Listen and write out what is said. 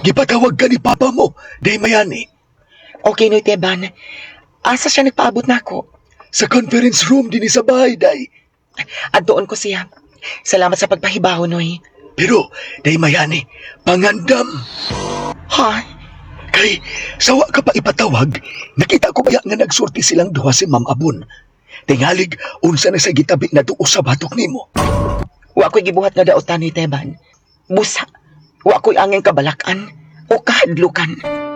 gipatawag ka ni Papa mo, day mayani. Okay, Noy Teban. Asa siya nagpaabot na ako? Sa conference room din sa bahay, day. Addoon ko siya. Salamat sa pagpahibaw, Noy. Pero, day mayani, pangandam. Ha? Kay, sawa ka pa ipatawag, nakita ko kaya nga nagsurti silang duha si Ma'am Abon. Tingalig, unsa na sa gitabi na tuo sa batok nimo. Wa ko'y gibuhat nga daotan, Noy Teban. Busa. Wa ko'y angin kabalakan o kahadlukan.